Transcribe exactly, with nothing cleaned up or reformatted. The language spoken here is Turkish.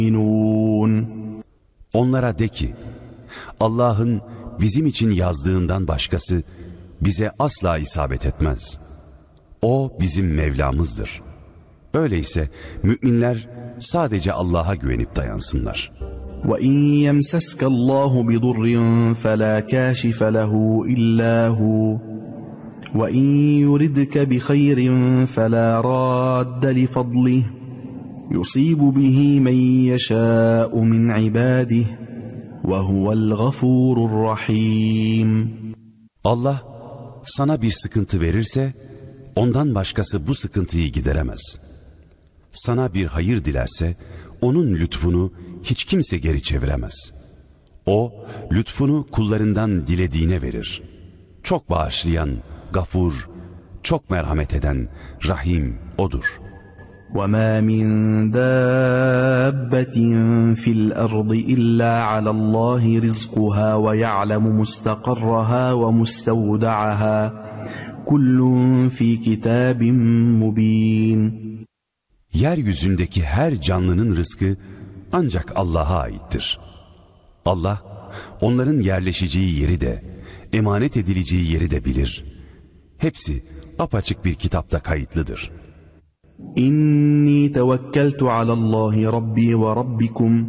Onlara de ki, Allah'ın bizim için yazdığından başkası bize asla isabet etmez. O bizim Mevlamızdır. Öyleyse müminler sadece Allah'a güvenip dayansınlar. وَاِنْ يَمْسَسْكَ اللّٰهُ بِضُرٍّ فَلَا كَاشِفَ لَهُ إِلَّا هُوَ وَاِنْ يُرِدْكَ بِخَيْرٍ فَلَا رَادَّ لِفَضْلِهِ يُصِيبُ بِهِ مَنْ يَشَاءُ مِنْ عِبَادِهِ وَهُوَ الْغَفُورُ الرَّحِيمُ. Allah sana bir sıkıntı verirse ondan başkası bu sıkıntıyı gideremez. Sana bir hayır dilerse onun lütfunu hiç kimse geri çeviremez. O lütfunu kullarından dilediğine verir. Çok bağışlayan, gafur, çok merhamet eden, rahim O'dur. وَمَا مِنْ دَابَّةٍ فِي الْأَرْضِ إِلَّا عَلَى اللّٰهِ رِزْقُهَا وَيَعْلَمُ مُسْتَقَرَّهَا وَمُسْتَوْدَعَهَا كُلٌّ فِي كِتَابٍ مُبِينٍ. Yeryüzündeki her canlının rızkı ancak Allah'a aittir. Allah, onların yerleşeceği yeri de, emanet edileceği yeri de bilir. Hepsi apaçık bir kitapta kayıtlıdır. İnni tevekkeltu alallahi rabbi ve rabbikum